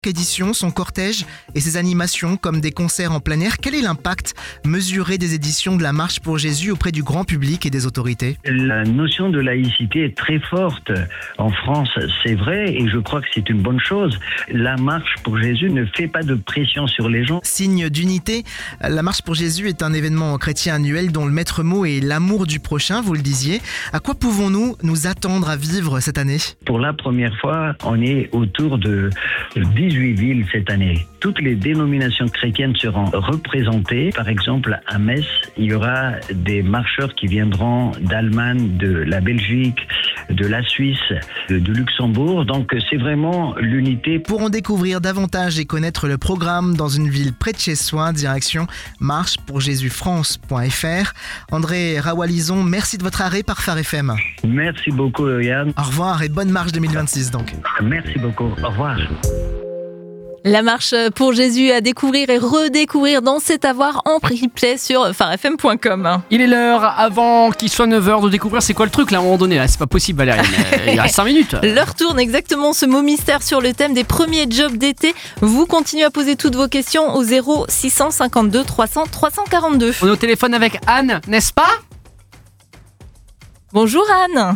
édition, son cortège et ses animations comme des concerts en plein air. Quel est l'impact mesuré des éditions de la Marche pour Jésus auprès du grand public et des autorités ? La notion de laïcité est très forte en France, c'est vrai, et je crois que c'est une bonne chose. La Marche pour Jésus ne fait pas de pression sur les gens. Signe d'unité, la Marche pour Jésus est un événement chrétien annuel dont le maître mot est l'amour du prochain, vous le disiez. À quoi pouvons-nous nous attendre à vivre cette année ? Pour la première fois, on est autour de 18 villes cette année. Toutes les dénominations chrétiennes seront représentées. Par exemple, à Metz, il y aura des marcheurs qui viendront d'Allemagne, de la Belgique, de la Suisse, de Luxembourg. Donc c'est vraiment l'unité. Pour en découvrir davantage et connaître le programme dans une ville près de chez soi, direction marchepourjesusfrance.fr. André Rawalison, merci de votre arrêt par Phare FM. Merci beaucoup, Yann. Au revoir et bonne marche 2026 donc. Merci beaucoup. Au revoir. La Marche pour Jésus à découvrir et redécouvrir dans C'est à voir en replay sur pharefm.com. Il est l'heure, avant qu'il soit 9h, de découvrir c'est quoi le truc là à un moment donné. Là, c'est pas possible Valériane, il reste 5 minutes. L'heure tourne exactement, ce mot mystère sur le thème des premiers jobs d'été. Vous continuez à poser toutes vos questions au 0652 300 342. On est au téléphone avec Anne, n'est-ce pas ? Bonjour Anne.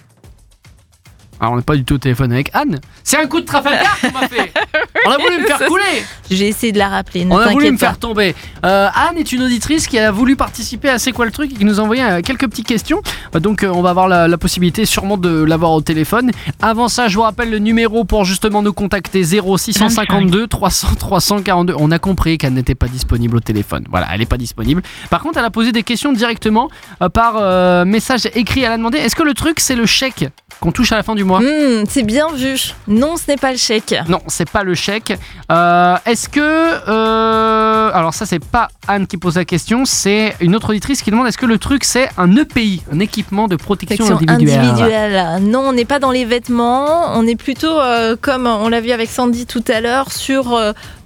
Alors on n'est pas du tout au téléphone avec Anne. C'est un coup de Trafalgar qu'on m'a fait. On a voulu me faire couler. J'ai essayé de la rappeler, On a voulu me faire tomber. Anne est une auditrice qui a voulu participer à C'est quoi le truc et qui nous a envoyé quelques petites questions. Donc on va avoir la possibilité sûrement de l'avoir au téléphone. Avant ça, je vous rappelle le numéro pour justement nous contacter 0652 300 342. On a compris qu'Anne n'était pas disponible au téléphone. Voilà, elle n'est pas disponible. Par contre, elle a posé des questions directement par message écrit. Elle a demandé, est-ce que le truc c'est le chèque qu'on touche à la fin du mois ? C'est bien vu. Non, ce n'est pas le chèque. Non, c'est pas le chèque. Est-ce que... alors ça, c'est pas Anne qui pose la question, c'est une autre auditrice qui demande est-ce que le truc, c'est un EPI, un équipement de protection individuelle. Non, on n'est pas dans les vêtements. On est plutôt, comme on l'a vu avec Sandy tout à l'heure, sur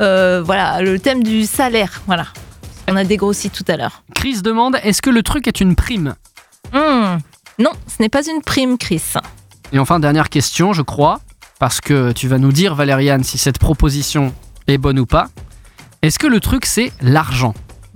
le thème du salaire. Voilà. On a dégrossi tout à l'heure. Chris demande est-ce que le truc est une prime ? Non, ce n'est pas une prime, Chris. Et enfin, dernière question, je crois, parce que tu vas nous dire, Valériane, si cette proposition est bonne ou pas. Est-ce que le truc, c'est l'argent ?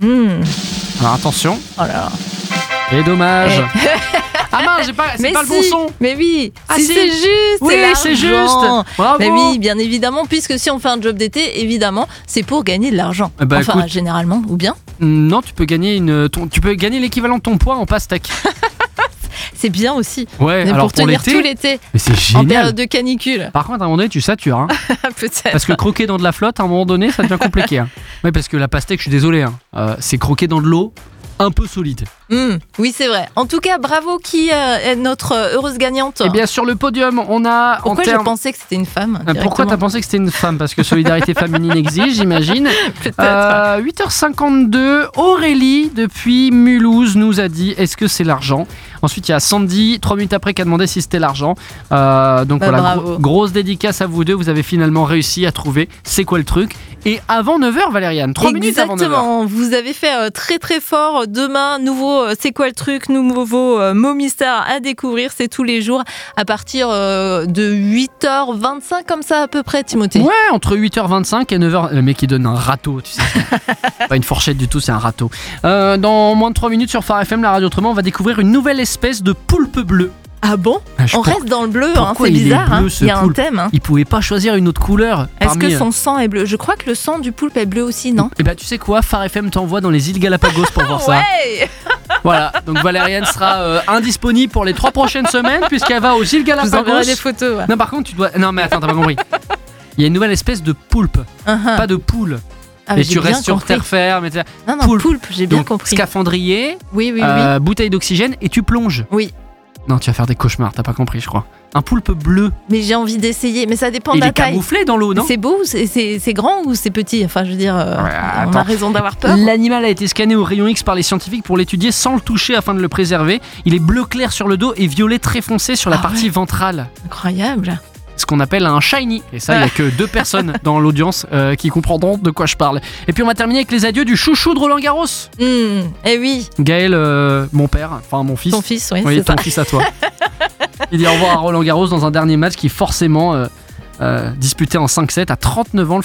Alors attention. Oh là. Et dommage. Ah mince, c'est pas le bon son. Mais oui, ah, c'est juste. Oui, c'est juste. Bravo. Mais oui, bien évidemment, puisque si on fait un job d'été, évidemment, c'est pour gagner de l'argent. Écoute, généralement, ou bien ? Non, tu peux gagner l'équivalent de ton poids en pastèque. C'est bien aussi. Ouais, mais alors pour tenir tout l'été. Mais c'est génial. En période de canicule. Par contre, à un moment donné, tu satures. Hein. Peut-être. Parce que croquer dans de la flotte, à un moment donné, ça devient compliqué. Hein. Oui, parce que la pastèque, je suis désolé, c'est croquer dans de l'eau un peu solide. Oui, c'est vrai. En tout cas, bravo, qui est notre heureuse gagnante ? Eh bien, sur le podium, on a... Pourquoi j'ai pensé que c'était une femme ? Pourquoi t'as pensé que c'était une femme ? Parce que Solidarité Féminine exige, j'imagine. Peut-être. 8h52, Aurélie, depuis Mulhouse, nous a dit, est-ce que c'est l'argent ? Ensuite, il y a Sandy, 3 minutes après, qui a demandé si c'était l'argent. Donc voilà, grosse dédicace à vous deux. Vous avez finalement réussi à trouver c'est quoi le truc. Et avant 9h, Valériane, 3 minutes avant 9h. Exactement, vous avez fait très très fort. Demain, nouveau c'est quoi le truc, nouveau mot mystère à découvrir. C'est tous les jours à partir de 8h25, comme ça à peu près, Timothée. Ouais, entre 8h25 et 9h. Le mec, il donne un râteau, tu sais. Pas une fourchette du tout, c'est un râteau. Dans moins de 3 minutes sur Phare FM, la radio autrement, on va découvrir une nouvelle espèce de poulpe bleu. Ah bon ? On reste dans le bleu, c'est bizarre. Il y a un thème. Il pouvait pas choisir une autre couleur. Est-ce que son sang est bleu ? Je crois que le sang du poulpe est bleu aussi, non ? Eh ben tu sais quoi, Phare FM t'envoie dans les îles Galapagos pour voir ça. Ouais. Voilà, donc Valériane sera indisponible pour les 3 prochaines semaines puisqu'elle va aux îles Galapagos. Je vous enverrai des photos. Ouais. Non, par contre, tu dois. Non, mais attends, t'as pas compris. Il y a une nouvelle espèce de poulpe, pas de poule. Ah, et tu restes sur terre ferme. Non, poulpe, j'ai bien compris. Scaphandrier, oui. bouteille d'oxygène et tu plonges. Oui. Non, tu vas faire des cauchemars, t'as pas compris, je crois. Un poulpe bleu. Mais j'ai envie d'essayer, mais ça dépend de la taille. Il est camouflé dans l'eau, non ? C'est beau, c'est grand ou c'est petit ? Enfin, je veux dire, on a raison d'avoir peur. L'animal a été scanné au rayon X par les scientifiques pour l'étudier sans le toucher afin de le préserver. Il est bleu clair sur le dos et violet très foncé sur la partie ventrale. Incroyable. Ce qu'on appelle un shiny. Et ça, il n'y a que 2 personnes dans l'audience qui comprendront de quoi je parle. Et puis on va terminer avec les adieux du chouchou de Roland Garros. Eh oui. Gaël, mon père, enfin mon fils. Ton fils, oui, c'est ton fils à toi. Il dit au revoir à Roland Garros dans un dernier match qui forcément disputé en 5-7 à 39 ans.